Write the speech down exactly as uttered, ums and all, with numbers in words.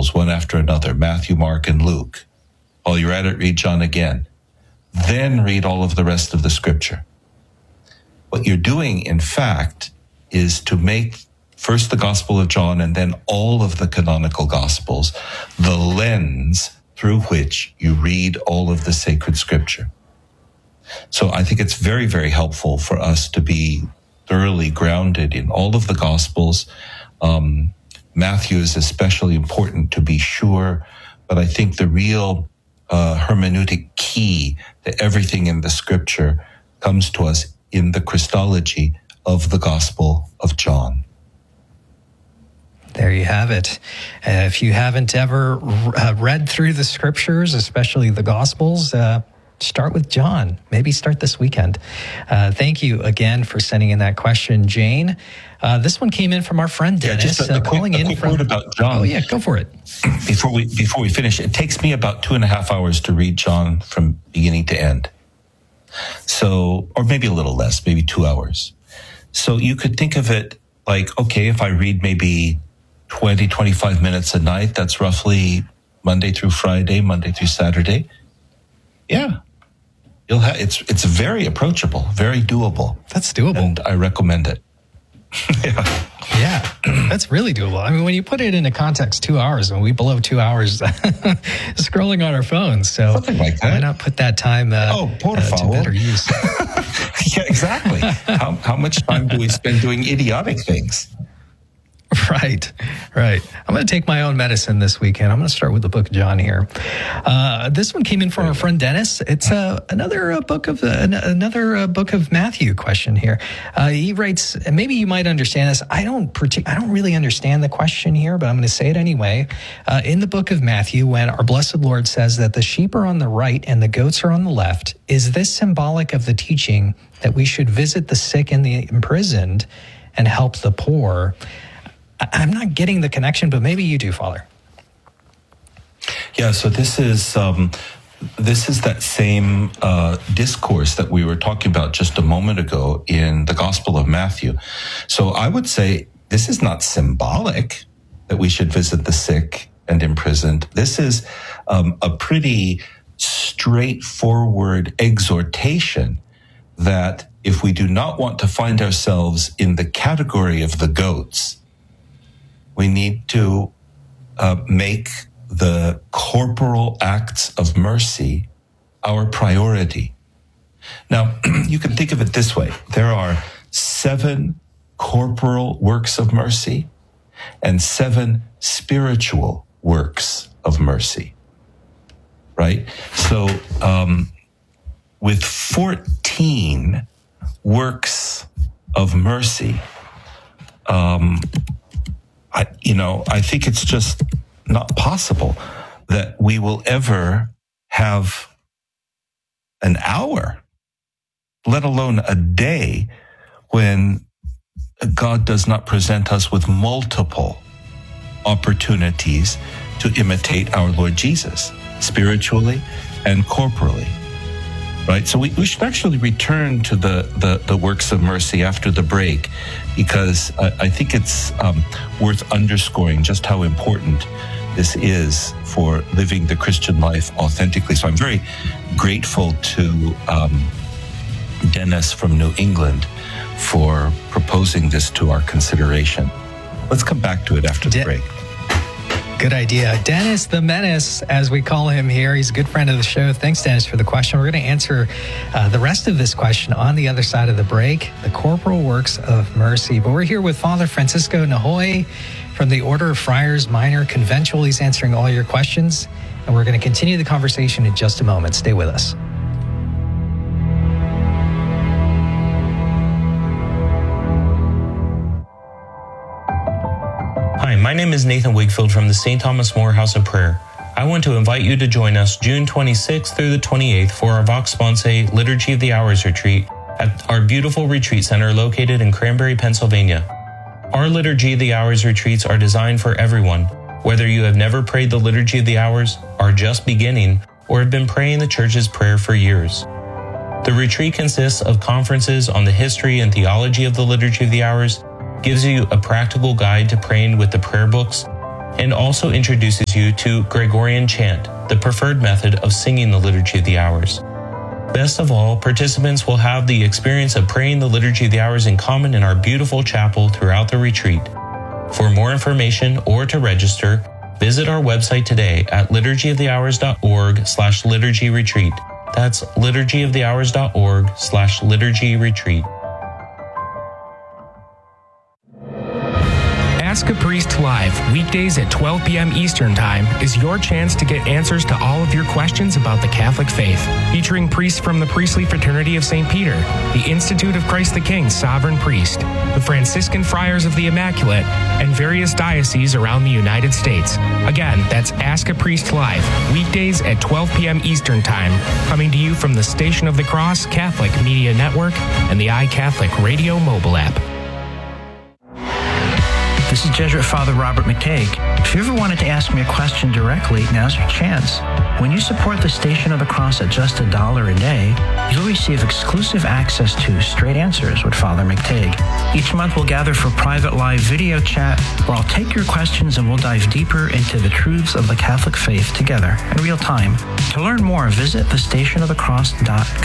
Gospels one after another, Matthew, Mark, and Luke. While you're at it, read John again. Then read all of the rest of the Scripture. What you're doing, in fact, is to make first the Gospel of John and then all of the canonical Gospels the lens through which you read all of the sacred Scripture. So I think it's very, very helpful for us to be thoroughly grounded in all of the Gospels. Um, Matthew is especially important to be sure, but I think the real uh, hermeneutic key to everything in the Scripture comes to us in the Christology of the Gospel of John. There you have it. Uh, if you haven't ever uh, read through the Scriptures, especially the Gospels, uh, start with John. Maybe start this weekend. Uh, thank you again for sending in that question, Jane. Uh, this one came in from our friend Dennis, yeah, just a, uh, a calling quick, in a quick from. Word about John. Oh yeah, go for it. Before we before we finish, it takes me about two and a half hours to read John from beginning to end. So, or maybe a little less, maybe two hours. So you could think of it like, okay, if I read maybe twenty, twenty-five minutes a night, that's roughly Monday through Friday, Monday through Saturday. Yeah. You'll have, it's, it's very approachable, very doable. That's doable. And I recommend it. yeah. Yeah, that's really doable. I mean, when you put it into context, two hours, and we below two hours scrolling on our phones. So something like that. Why not put that time uh, oh, por uh, favor. to better use? Yeah, exactly. how, how much time do we spend doing idiotic things? Right, right. I'm going to take my own medicine this weekend. I'm going to start with the book of John here. Uh, this one came in from our friend Dennis. It's uh, another uh, book of uh, another uh, book of Matthew question here. Uh, he writes, and maybe you might understand this. I don't partic- I don't really understand the question here, but I'm going to say it anyway. Uh, in the book of Matthew, when our blessed Lord says that the sheep are on the right and the goats are on the left, is this symbolic of the teaching that we should visit the sick and the imprisoned and help the poor? I'm not getting the connection, but maybe you do, Father. Yeah, so this is um, this is that same uh, discourse that we were talking about just a moment ago in the Gospel of Matthew. So I would say this is not symbolic that we should visit the sick and imprisoned. This is um, a pretty straightforward exhortation that if we do not want to find ourselves in the category of the goats, we need to uh, make the corporal acts of mercy our priority. Now, you can think of it this way. There are seven corporal works of mercy and seven spiritual works of mercy, right? So um, with fourteen works of mercy, um, I, you know, I think it's just not possible that we will ever have an hour, let alone a day, when God does not present us with multiple opportunities to imitate our Lord Jesus, spiritually and corporally. Right? So we, we should actually return to the, the, the works of mercy after the break, because I, I think it's um, worth underscoring just how important this is for living the Christian life authentically. So I'm very grateful to um, Dennis from New England for proposing this to our consideration. Let's come back to it after the De- break. Good idea. Dennis the Menace, as we call him here. He's a good friend of the show. Thanks, Dennis, for the question. We're going to answer uh, the rest of this question on the other side of the break, the corporal works of mercy. But we're here with Father Francisco Nahoy from the Order of Friars Minor Conventual. He's answering all your questions, and we're going to continue the conversation in just a moment. Stay with us. Hi, my name is Nathan Wakefield from the Saint Thomas More House of Prayer. I want to invite you to join us June twenty-sixth through the twenty-eighth for our Vox Sponsae Liturgy of the Hours retreat at our beautiful retreat center located in Cranberry, Pennsylvania. Our Liturgy of the Hours retreats are designed for everyone, whether you have never prayed the Liturgy of the Hours, are just beginning, or have been praying the Church's prayer for years. The retreat consists of conferences on the history and theology of the Liturgy of the Hours, gives you a practical guide to praying with the prayer books, and also introduces you to Gregorian chant, the preferred method of singing the Liturgy of the Hours. Best of all, participants will have the experience of praying the Liturgy of the Hours in common in our beautiful chapel throughout the retreat. For more information or to register, visit our website today at liturgyofthehours.org slash liturgy retreat. That's liturgyofthehours.org slash liturgy retreat. Ask a Priest Live, weekdays at twelve p.m. Eastern Time, is your chance to get answers to all of your questions about the Catholic faith. Featuring priests from the Priestly Fraternity of Saint Peter, the Institute of Christ the King Sovereign Priest, the Franciscan Friars of the Immaculate, and various dioceses around the United States. Again, that's Ask a Priest Live, weekdays at twelve p.m. Eastern Time, coming to you from the Station of the Cross Catholic Media Network and the iCatholic Radio mobile app. This is Jesuit Father Robert McTague. If you ever wanted to ask me a question directly, now's your chance. When you support the Station of the Cross at just a dollar a day, you'll receive exclusive access to Straight Answers with Father McTague. Each month we'll gather for private live video chat where I'll take your questions and we'll dive deeper into the truths of the Catholic faith together in real time. To learn more, visit the station of the cross dot com.